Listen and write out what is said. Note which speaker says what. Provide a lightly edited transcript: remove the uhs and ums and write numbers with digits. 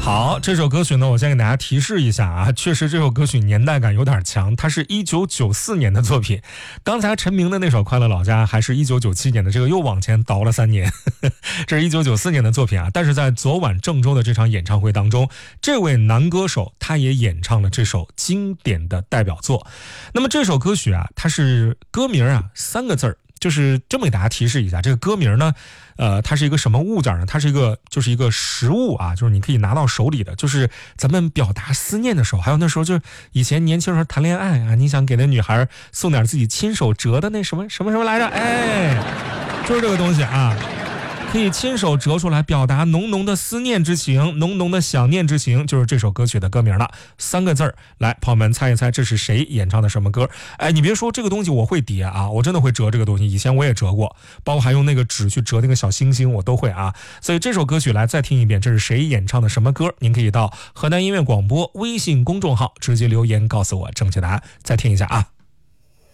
Speaker 1: 好，这首歌曲呢，我先给大家提示一下啊，确实这首歌曲年代感有点强，它是1994年的作品。刚才陈明的那首《快乐老家》还是1997年的，这个又往前倒了3年，这是1994年的作品啊。但是在昨晚郑州的这场演唱会当中，这位男歌手他也演唱了这首经典的代表作。那么这首歌曲啊，它是歌名啊3个字儿。就是这么给大家提示一下，这个歌名呢，它是一个什么物件呢？它是一个实物啊，就是你可以拿到手里的，就是咱们表达思念的时候，还有那时候就是以前年轻时候谈恋爱啊，你想给那女孩送点自己亲手折的那什么来着？哎，就是这个东西啊。可以亲手折出来，表达浓浓的思念之情，浓浓的想念之情，就是这首歌曲的歌名了，3个字儿。来，朋友们猜一猜，这是谁演唱的什么歌？哎，你别说这个东西，我会叠啊，我真的会折这个东西，以前我也折过，包括还用那个纸去折那个小星星，我都会啊。所以这首歌曲来再听一遍，这是谁演唱的什么歌？您可以到河南音乐广播微信公众号直接留言告诉我正确答案。再听一下啊。